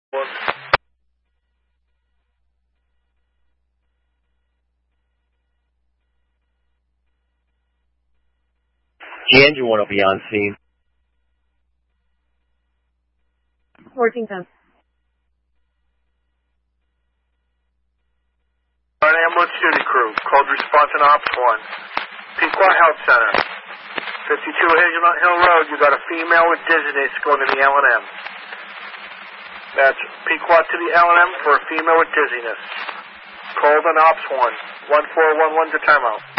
The engine one will be on scene. 1410. Ambulance duty crew, called response in Ops 1. Pequot Health Center. 52 Hazelnut Hill Road, you got a female with dizziness going to the L&M. That's Pequot to the L&M for a female with dizziness. Called on Ops 1. 1411 to timeout.